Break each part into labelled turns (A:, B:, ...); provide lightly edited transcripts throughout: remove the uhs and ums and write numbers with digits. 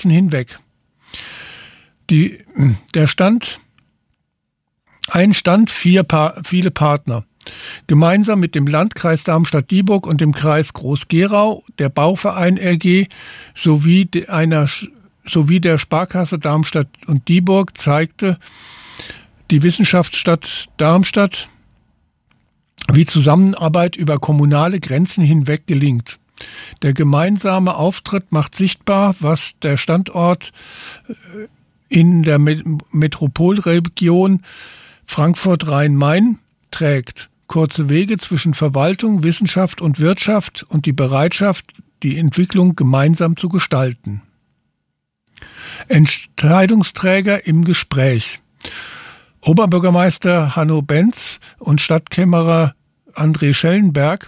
A: Grenzen hinweg. Viele Partner. Gemeinsam mit dem Landkreis Darmstadt-Dieburg und dem Kreis Groß-Gerau, der Bauverein RG sowie der Sparkasse Darmstadt und Dieburg zeigte die Wissenschaftsstadt Darmstadt, wie Zusammenarbeit über kommunale Grenzen hinweg gelingt. Der gemeinsame Auftritt macht sichtbar, was der Standort in der Metropolregion Frankfurt-Rhein-Main trägt. Kurze Wege zwischen Verwaltung, Wissenschaft und Wirtschaft und die Bereitschaft, die Entwicklung gemeinsam zu gestalten. Entscheidungsträger im Gespräch. Oberbürgermeister Hanno Benz und Stadtkämmerer André Schellenberg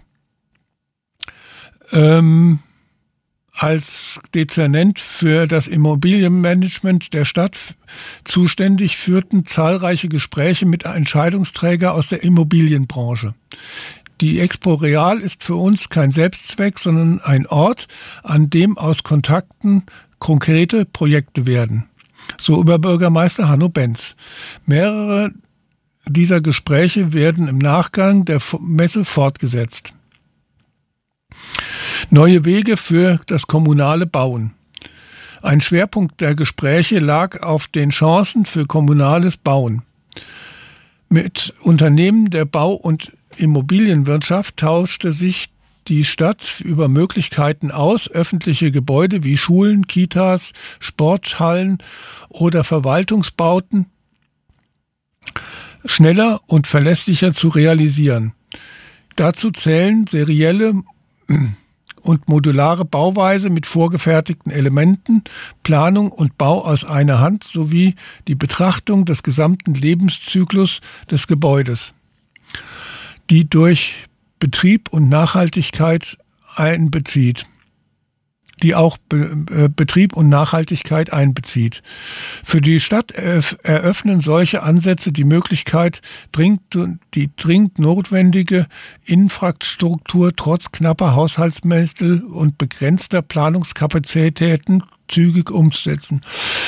A: als Dezernent für das Immobilienmanagement der Stadt zuständig, führten zahlreiche Gespräche mit Entscheidungsträgern aus der Immobilienbranche. Die Expo Real ist für uns kein Selbstzweck, sondern ein Ort, an dem aus Kontakten konkrete Projekte werden. So Oberbürgermeister Hanno Benz. Mehrere dieser Gespräche werden im Nachgang der Messe fortgesetzt. Neue Wege für das kommunale Bauen. Ein Schwerpunkt der Gespräche lag auf den Chancen für kommunales Bauen. Mit Unternehmen der Bau- und Immobilienwirtschaft tauschte sich die Stadt über Möglichkeiten aus, öffentliche Gebäude wie Schulen, Kitas, Sporthallen oder Verwaltungsbauten schneller und verlässlicher zu realisieren. Dazu zählen serielle und modulare Bauweise mit vorgefertigten Elementen, Planung und Bau aus einer Hand sowie die Betrachtung des gesamten Lebenszyklus des Gebäudes, die durch Betrieb und Nachhaltigkeit einbezieht. Für die Stadt eröffnen solche Ansätze die Möglichkeit, die dringend notwendige Infrastruktur trotz knapper Haushaltsmittel und begrenzter Planungskapazitäten zügig umzusetzen.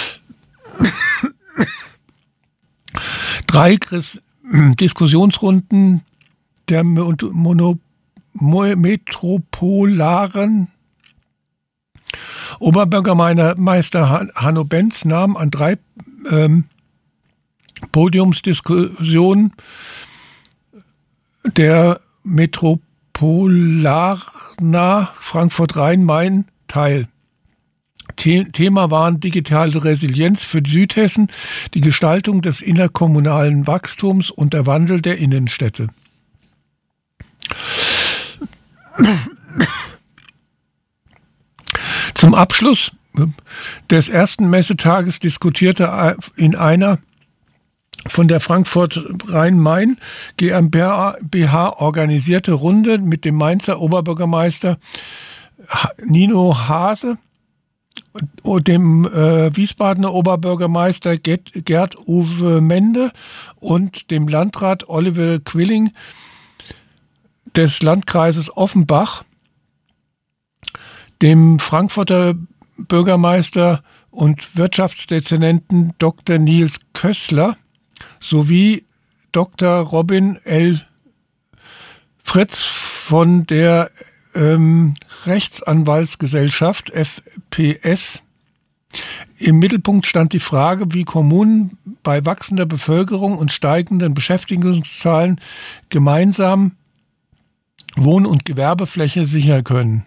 A: 3 Diskussionsrunden der metropolaren Oberbürgermeister Hanno Benz nahm an 3 Podiumsdiskussionen der Metropolarna Frankfurt-Rhein-Main teil. Thema waren digitale Resilienz für Südhessen, die Gestaltung des innerkommunalen Wachstums und der Wandel der Innenstädte. Zum Abschluss des ersten Messetages diskutierte in einer von der Frankfurt Rhein-Main GmbH organisierte Runde mit dem Mainzer Oberbürgermeister Nino Hase und dem Wiesbadener Oberbürgermeister Gerd-Uwe Mende und dem Landrat Oliver Quilling des Landkreises Offenbach, dem Frankfurter Bürgermeister und Wirtschaftsdezernenten Dr. Nils Kössler sowie Dr. Robin L. Fritz von der Rechtsanwaltsgesellschaft FPS. Im Mittelpunkt stand die Frage, wie Kommunen bei wachsender Bevölkerung und steigenden Beschäftigungszahlen gemeinsam Wohn- und Gewerbefläche sichern können.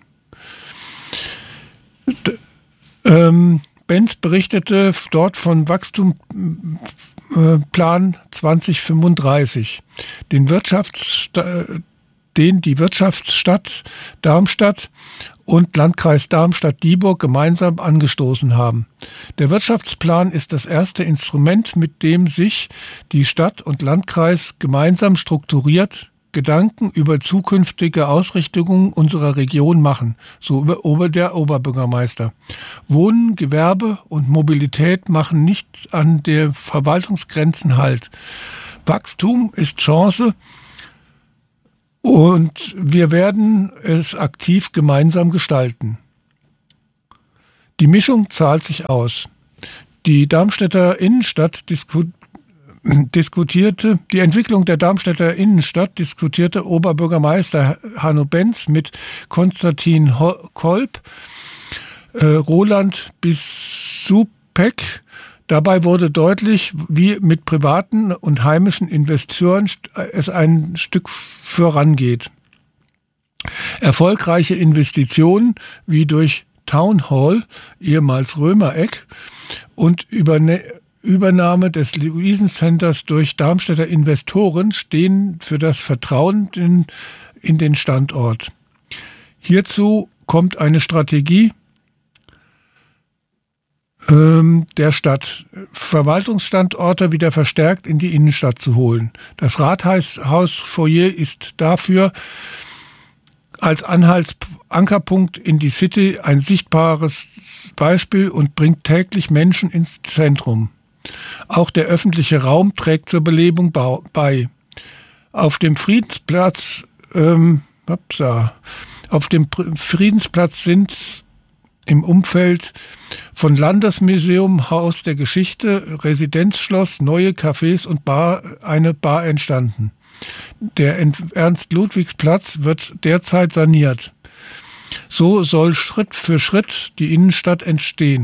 A: Benz berichtete dort von Wachstumsplan 2035, den die Wirtschaftsstadt Darmstadt und Landkreis Darmstadt-Dieburg gemeinsam angestoßen haben. Der Wirtschaftsplan ist das erste Instrument, mit dem sich die Stadt und Landkreis gemeinsam strukturiert Gedanken über zukünftige Ausrichtungen unserer Region machen, so der Oberbürgermeister. Wohnen, Gewerbe und Mobilität machen nicht an den Verwaltungsgrenzen Halt. Wachstum ist Chance und wir werden es aktiv gemeinsam gestalten. Die Mischung zahlt sich aus. Die Darmstädter Innenstadt die Entwicklung der Darmstädter Innenstadt diskutierte Oberbürgermeister Hanno Benz mit Konstantin Kolb, Roland Bissupek. Dabei wurde deutlich, wie mit privaten und heimischen Investoren es ein Stück vorangeht. Erfolgreiche Investitionen wie durch Town Hall, ehemals Römereck, und Übernahme des Luisen-Centers durch Darmstädter Investoren stehen für das Vertrauen in den Standort. Hierzu kommt eine Strategie der Stadt, Verwaltungsstandorte wieder verstärkt in die Innenstadt zu holen. Das Rathausfoyer ist dafür als Ankerpunkt in die City ein sichtbares Beispiel und bringt täglich Menschen ins Zentrum. Auch der öffentliche Raum trägt zur Belebung bei. Auf dem Friedensplatz sind im Umfeld von Landesmuseum, Haus der Geschichte, Residenzschloss, neue Cafés und eine Bar entstanden. Der Ernst-Ludwigs-Platz wird derzeit saniert. So soll Schritt für Schritt die Innenstadt entstehen,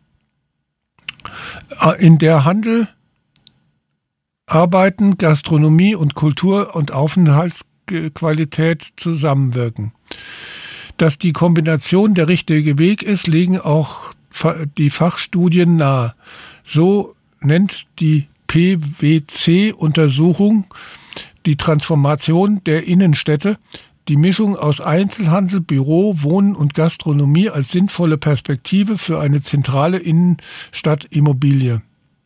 A: in der Handel, Arbeiten, Gastronomie und Kultur und Aufenthaltsqualität zusammenwirken. Dass die Kombination der richtige Weg ist, legen auch die Fachstudien nahe. So nennt die PwC-Untersuchung die Transformation der Innenstädte, die Mischung aus Einzelhandel, Büro, Wohnen und Gastronomie als sinnvolle Perspektive für eine zentrale Innenstadtimmobilie.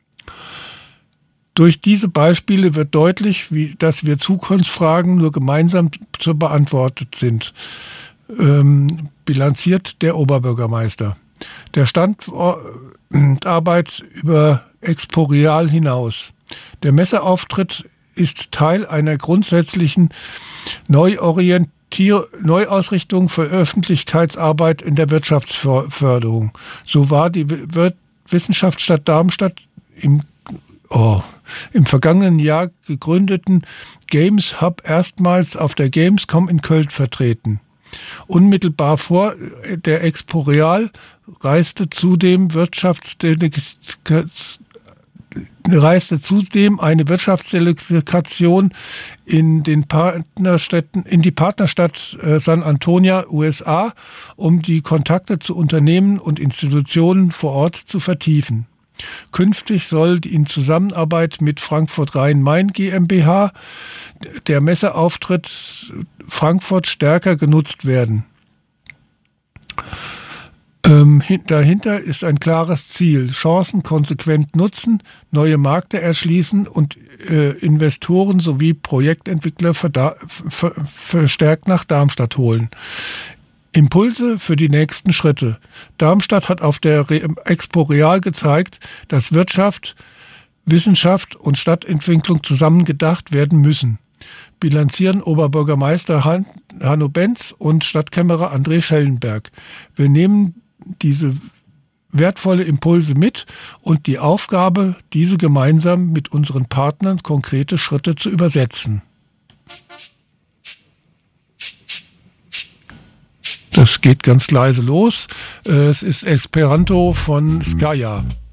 A: Durch diese Beispiele wird deutlich, dass wir Zukunftsfragen nur gemeinsam zu beantwortet sind, bilanziert der Oberbürgermeister. Der Standort über Exporeal hinaus. Der Messeauftritt ist Teil einer grundsätzlichen Neuausrichtung für Öffentlichkeitsarbeit in der Wirtschaftsförderung. So war die Wissenschaftsstadt Darmstadt im vergangenen Jahr gegründeten Games Hub erstmals auf der Gamescom in Köln vertreten. Unmittelbar vor der Exporeal reiste zudem eine Wirtschaftsdelegation in die Partnerstadt San Antonio, USA, um die Kontakte zu Unternehmen und Institutionen vor Ort zu vertiefen. Künftig soll in Zusammenarbeit mit Frankfurt Rhein-Main GmbH der Messeauftritt Frankfurt stärker genutzt werden. Dahinter ist ein klares Ziel: Chancen konsequent nutzen, neue Märkte erschließen und Investoren sowie Projektentwickler verstärkt nach Darmstadt holen. Impulse für die nächsten Schritte. Darmstadt hat auf der Exporeal gezeigt, dass Wirtschaft, Wissenschaft und Stadtentwicklung zusammen gedacht werden müssen. Bilanzieren Oberbürgermeister Hanno Benz und Stadtkämmerer André Schellenberg. Wir nehmen diese wertvolle Impulse mit und die Aufgabe, diese gemeinsam mit unseren Partnern konkrete Schritte zu übersetzen. Das geht ganz leise los. Es ist Esperanto von Skaya.